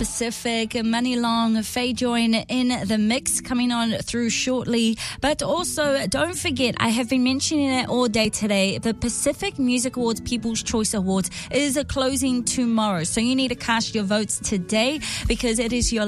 Pacific, Money Long, Faye Join in the mix coming on through shortly. But also, don't forget, I have been mentioning it all day today, the Pacific Music Awards People's Choice Awards is closing tomorrow. So you need to cast your votes today because it is your